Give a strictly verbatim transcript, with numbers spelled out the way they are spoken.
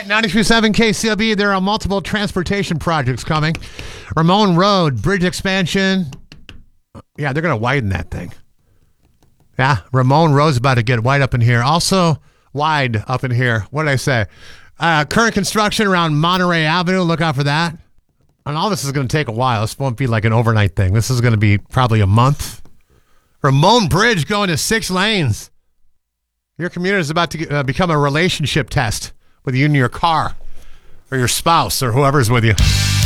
right, ninety-two point seven K C L B. There are multiple transportation projects coming. Ramon Road, bridge expansion. Yeah, they're going to widen that thing. Yeah, Ramon Road's about to get wide up in here. Also, wide up in here. What did I say? Uh, current construction around Monterey Avenue. Look out for that. And all this is going to take a while. This won't be like an overnight thing. This is going to be probably a month. Ramon Bridge going to six lanes. Your commute is about to get, uh, become a relationship test with you and your car or your spouse or whoever's with you.